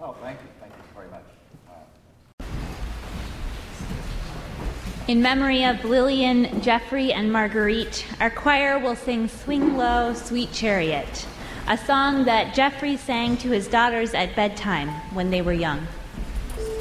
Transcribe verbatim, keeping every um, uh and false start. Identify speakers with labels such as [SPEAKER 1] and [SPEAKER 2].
[SPEAKER 1] Oh, thank you. Thank you very much.
[SPEAKER 2] In memory of Lillian, Jeffrey, and Marguerite, our choir will sing Swing Low, Sweet Chariot, a song that Jeffrey sang to his daughters at bedtime when they were young.